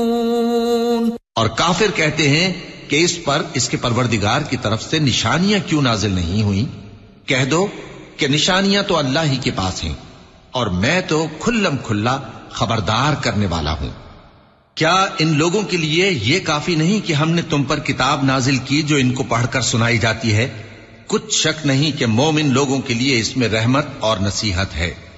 और काफिर कहते हैं कि इस पर इसके परवरदिगार की तरफ से निशानियां क्यों नाजिल नहीं हुई। कह दो कि निशानियां तो अल्लाह ही के पास हैं और मैं तो खुल्लम खुल्ला खबरदार करने वाला हूं। क्या इन लोगों के लिए यह काफी नहीं कि हमने तुम पर किताब नाजिल की जो इनको पढ़कर सुनाई जाती है? कुछ शक नहीं कि मोमिन लोगों के लिए इसमें रहमत और नसीहत है।